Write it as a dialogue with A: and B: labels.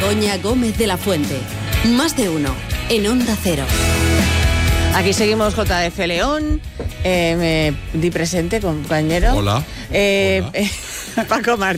A: Begoña Gómez de la Fuente. Más de uno en Onda Cero.
B: Aquí seguimos, JF León. Me di presente, compañero.
C: Hola.
B: Paco Martínez.